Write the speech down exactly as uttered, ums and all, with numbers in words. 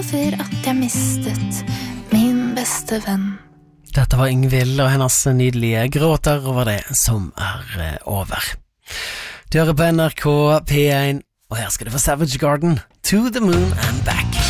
For at jeg mistet min beste venn. Dette var Ingvild og hennes nydelige gråter over det som er over. Du hører på N R K P en, og her skal du få Savage Garden, To the Moon and Back.